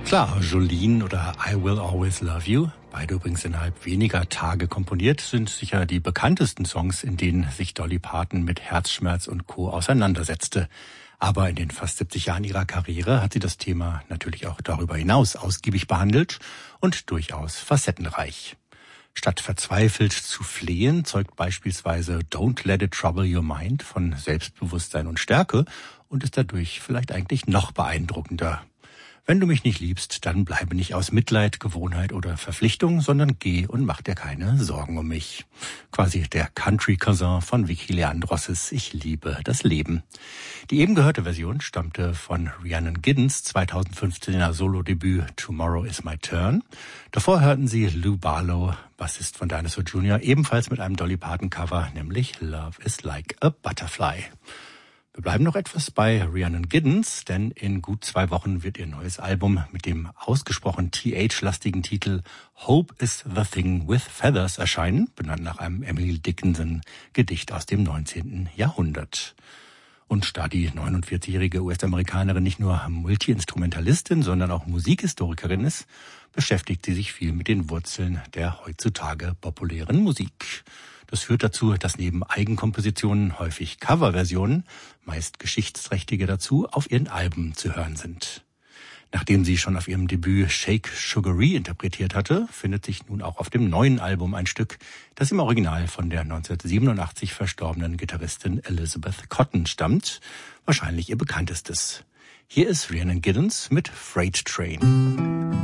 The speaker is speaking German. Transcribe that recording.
Klar, Jolene oder I Will Always Love You, beide übrigens innerhalb weniger Tage komponiert, sind sicher die bekanntesten Songs, in denen sich Dolly Parton mit Herzschmerz und Co. auseinandersetzte. Aber in den fast 70 Jahren ihrer Karriere hat sie das Thema natürlich auch darüber hinaus ausgiebig behandelt und durchaus facettenreich. Statt verzweifelt zu flehen, zeugt beispielsweise Don't Let It Trouble Your Mind von Selbstbewusstsein und Stärke und ist dadurch vielleicht eigentlich noch beeindruckender. Wenn du mich nicht liebst, dann bleibe nicht aus Mitleid, Gewohnheit oder Verpflichtung, sondern geh und mach dir keine Sorgen um mich. Quasi der Country-Cousin von Vicky Leandrosses Ich liebe das Leben. Die eben gehörte Version stammte von Rhiannon Giddens 2015er Solo-Debüt Tomorrow is My Turn. Davor hörten sie Lou Barlow, Bassist von Dinosaur Jr., ebenfalls mit einem Dolly Parton-Cover, nämlich Love is Like a Butterfly. Wir bleiben noch etwas bei Rhiannon Giddens, denn in gut 2 Wochen wird ihr neues Album mit dem ausgesprochen TH-lastigen Titel Hope is the Thing with Feathers erscheinen, benannt nach einem Emily Dickinson-Gedicht aus dem 19. Jahrhundert. Und da die 49-jährige US-Amerikanerin nicht nur Multi-Instrumentalistin, sondern auch Musikhistorikerin ist, beschäftigt sie sich viel mit den Wurzeln der heutzutage populären Musik. Das führt dazu, dass neben Eigenkompositionen häufig Coverversionen, meist geschichtsträchtige dazu, auf ihren Alben zu hören sind. Nachdem sie schon auf ihrem Debüt Shake Sugaree interpretiert hatte, findet sich nun auch auf dem neuen Album ein Stück, das im Original von der 1987 verstorbenen Gitarristin Elizabeth Cotten stammt, wahrscheinlich ihr bekanntestes. Hier ist Rhiannon Giddens mit Freight Train.